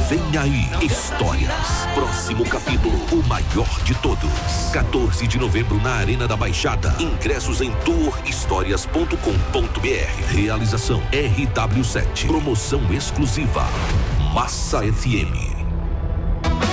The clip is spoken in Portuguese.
Vem aí, Histórias. Próximo capítulo, o maior de todos. 14 de novembro na Arena da Baixada. Ingressos em tourhistorias.com.br. Realização RW7. Promoção exclusiva Massa FM.